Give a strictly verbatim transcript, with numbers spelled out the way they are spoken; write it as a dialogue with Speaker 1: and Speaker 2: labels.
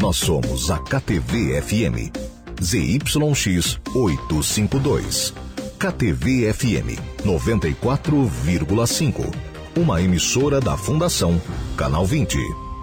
Speaker 1: Nós somos a K T V F M. Z Y X oitocentos e cinquenta e dois. K T V F M noventa e quatro vírgula cinco. Uma emissora da Fundação Canal vinte.